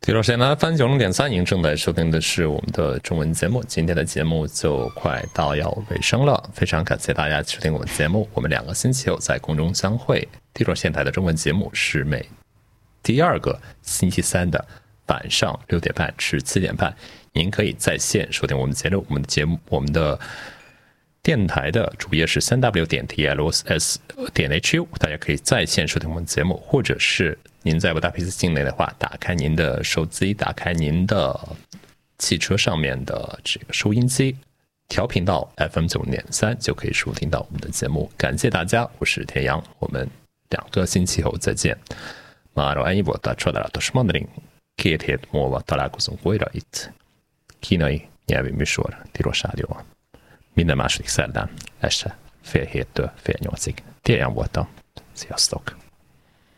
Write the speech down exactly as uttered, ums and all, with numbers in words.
第六时间呢，翻九零点三，您正在收听的是我们的中文节目。今天的节目就快到要尾声了，非常感谢大家收听我们节目。我们两个星期后在空中相会。第六线台的中文节目是每第二个星期三的晚上六点半至七点半，您可以在线收听我们节目。我们的节目，我们的电台的主页是三 w 点 t l s 点 h u， 大家可以在线收听我们节目，或者是您在布达佩斯境内的话，打开您的手机，打开您的汽车上面的这个收音机，调频到 F M 九零点三，就可以收听到我们的节目。感谢大家，我是田阳，我们两个星期后再见。Mára ennyi volt a csodálatos mandarin. Két hét múlva találkozunk újra itt. Kínai nyelvi műsor Tilos Rádióban. Minden második szerdán este fél héttől fél nyolcig. Térjen voltam. Sziasztok!